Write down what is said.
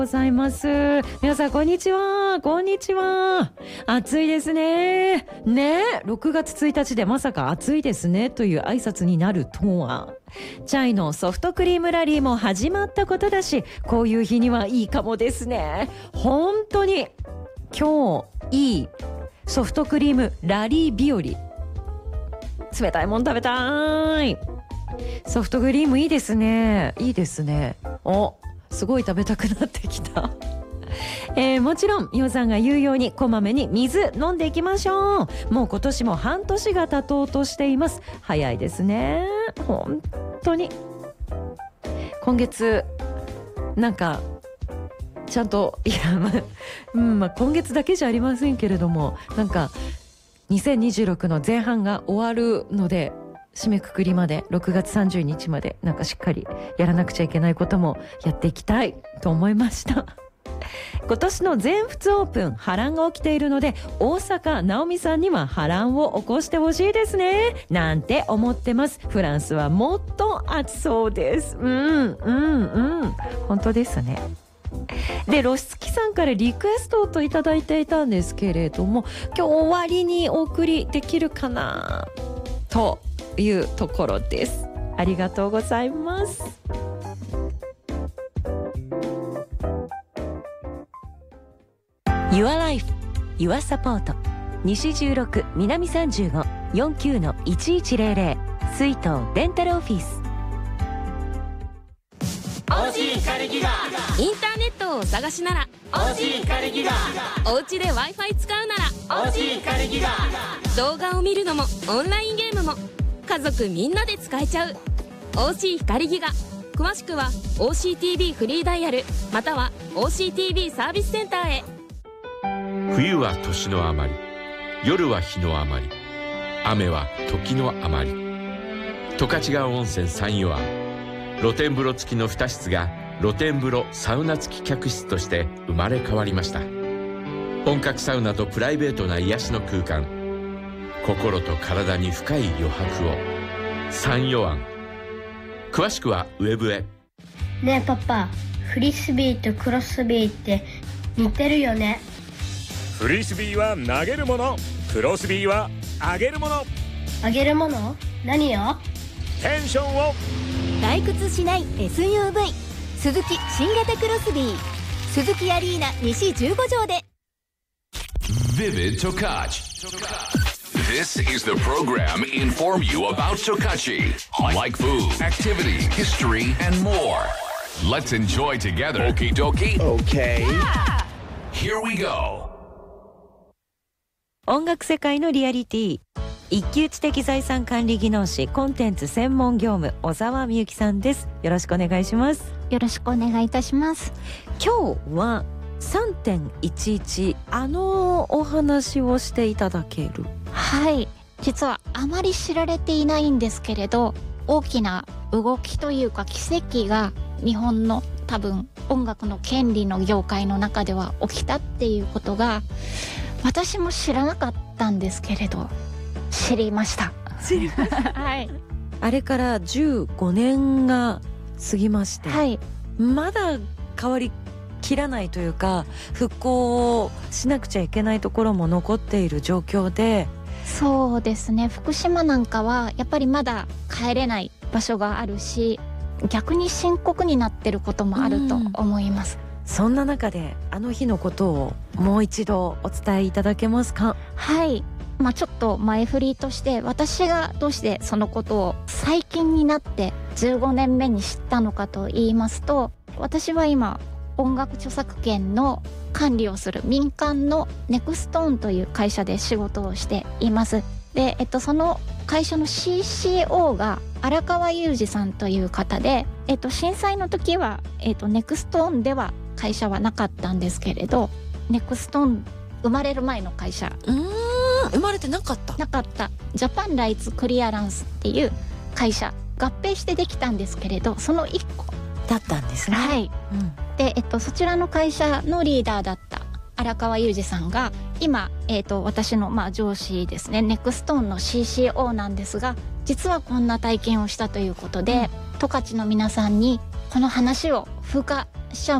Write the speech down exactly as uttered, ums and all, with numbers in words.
ございます。皆さんこんにちは。こんにちは。暑いですね。ね、ろくがつついたちでまさか暑いですねという挨拶になるとは。チャイのソフトクリームラリーも始まったことだし、こういう日にはいいかもですね。本当に今日いいソフトクリームラリー日和。冷たいもん食べたい。ソフトクリームいいですね。いいですね。お、すごい食べたくなってきた。えー、もちろんみおさんが言うようにこまめに水飲んでいきましょう。もう今年も半年が経とうとしています。早いですね。本当に今月なんかちゃんといや、まあうんまあ、今月だけじゃありませんけれども、なんかにせんにじゅうろくの前半が終わるので、締めくくりまでろくがつさんじゅうにちまでなんかしっかりやらなくちゃいけないこともやっていきたいと思いました。今年の全仏オープン波乱が起きているので、大坂なおみさんには波乱を起こしてほしいですねなんて思ってます。フランスはもっと暑そうです。うんうんうん本当ですね。で、ロシツキさんからリクエストといただいていたんですけれども、今日終わりにお送りできるかなというところです。ありがとうございます。Your Life, Your Support 西じゅうろく南さんじゅうご よんきゅうのいちいちゼロゼロ水東デンタルオフィス。 オージー 光ギガ。 インターネットをお探しならオージー 光ギガ。 お家で Wi-Fi 使うならオージー 光ギガ。 動画を見るのもオンラインゲームも家族みんなで使えちゃう オージー 光ギガ。詳しくは オーシーティービー フリーダイヤルまたは オーシーティービー サービスセンターへ。 冬は年のあまり、夜は日のあまり、雨は時のあまり。十勝川温泉三湯湾、露天風呂付きのに室が露天風呂サウナ付き客室として生まれ変わりました。本格サウナとプライベートな癒しの空間、心と体に深い余白を。三湯湾。詳しくはウェブへ。 ねえパパ、フリスビーとクロスビーって似てるよね。 フリスビーは投げるもの、クロスビーは上げるもの。 あげるもの？何よ？ テンションを。 退屈しない エスユーブイ スズキ新型クロスビー、スズキアリーナ西じゅうご条で。 Vivid Tokachi. This is the program inform you about Tokachi, like food, activity, history, and more. Let's enjoy together. Okie dokie. Okay. Yeah. Here we go. 音楽世界のリアリティ、一級知的財産管理技能士コンテンツ専門業務小沢みゆきさんです。よろしくお願いします。 よろしくお願いいたします。 今日は さんてんいちいち あのお話をしていただける。 はい、実はあまり知られていないんですけれど、大きな動きというか奇跡が日本の多分音楽の権利の業界の中では起きたっていうことが、私も知らなかったんですけれど知りました。 知りました。 はい。 あれからじゅうごねんが過ぎまして、 はい、 まだ変わりきらないというか、復興をしなくちゃいけないところも残っている状況で。 そうですね、福島なんかはやっぱりまだ帰れない場所があるし、逆に深刻になってることもあると思います。 そんな中であの日のことをもう一度お伝えいただけますか？ はい、まあ、ちょっと前振りとして、私がどうしてそのことを最近になってじゅうごねんめに知ったのかと言いますと、私は今音楽著作権の管理をする民間のネクストーンという会社で仕事をしています。で、えっと、その会社の シーシーオー が荒川裕二さんという方で、えっと、震災の時は、えっと、ネクストーンでは会社はなかったんですけれど、ネクストーン生まれる前の会社、 うーん、生まれてなかったなかったジャパンライツクリアランスっていう会社、合併してできたんですけれど、そのいっこだったんですね。 はい、 うん、 で、えっと、そちらの会社のリーダーだった荒川裕二さんが今、えー、と私のまあ上司ですね、ネクストーンの シーシーオー なんですが、実はこんな体験をしたということで、十勝の皆さんにこの話を風化しちゃう